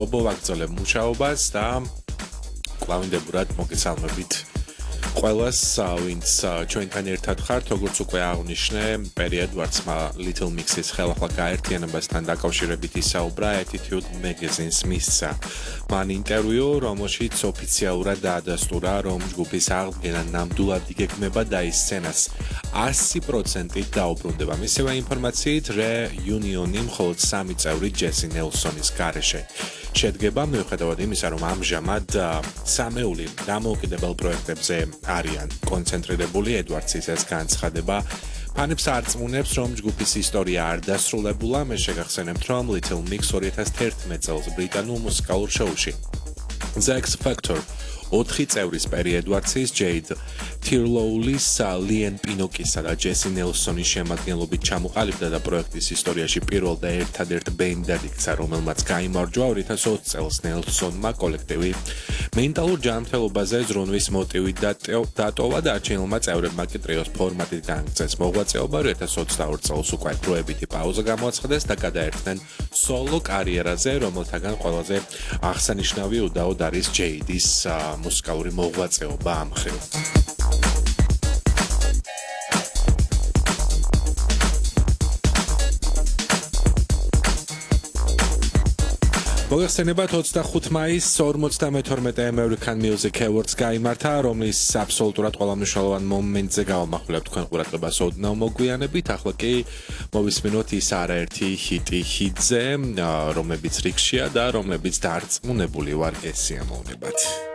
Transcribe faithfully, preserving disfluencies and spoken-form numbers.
ობოვაგრძელებ მუშაობას და კვლავინდებურად მოგესალმებით ყველას, ვინც ჩვენთან ერთად ხართ, როგორც უკვე აღნიშნე, პერი ედვარდსმა Little Mix-ის ხელახლა გაერთიანებასთან დაკავშირებით ისაუბრა Attitude Magazine-ს მისცა. მან ინტერვიუ, რომელშიც ოფიციალურად დაადასტურა, რომ ჯგუფის აღდგენა ნამდვილად იგეგმება და ის სცენას ასი პროცენტით დაუბრუნდება. მისივე ინფორმაციით, Reunion-ი მხოლოდ სამი წევრი ჯესი ნელსონის გარეშე შედგება, მიუხედავად იმისა, რომ ამჟამად სამეული დამოუკიდებელ პროექტებზე არიან კონცენტრირებული. ედვარდსის ეს განცხადება ფანებს არწმუნებს, რომ ჯგუფის ისტორია არ დასრულებულა. მე შეგახსენებთ, რომ Little Mix ორი ათას თერთმეტ წელს ბრიტანულ მუსიკალურ შოუში The X Factor ოთხი წევრის პერი ედვარდსის, ჯეიდ თირლოულის, ლიენ პინოკისა და ჯესი ნელსონის შემადგენლობით ჩამოყალიბდა და პროექტის ისტორიაში პირველ და ერთადერთ ბენდად იქცა, რომელმაც გაიმარჯვა ორი ათას ოცი წელს ნელსონმა კოლექტივი მენტალურ ჯანმრთელობაზე ზრუნვის მოტივით დატოვა და არჩენილმა წევრებმა კი ტრიოს ფორმატით გაანგწეს მოღვაწეობა. ორი ათას ოცდაორი წელს უკვე დროებითი პაუზა გამოაცხადეს და გადაერთნენ სოლო კარიერაზე, რომელთაგან ყველაზე აღსანიშნავი უდაოდ არის ჯეიდის მუსიკალური მოღვაწეობა ამ მხრივ. მოგეხსენებათ ოცდახუთი მაისს ორმოცდამეთორმეტე American Music Awards გაიმართა, რომლის აბსოლუტურად ყველა მნიშვნელოვან მომენტზე გავამახვილებთ თქვენ ყურადღებას ოდნავ მოგვიანებით. ახლა კი მოვისმინოთ ის არაერთი ჰიტი ჰიტზე, რომლებიც რიგშია და რომლებიც დარწმუნებული ვარ ეს სიამოვნებად.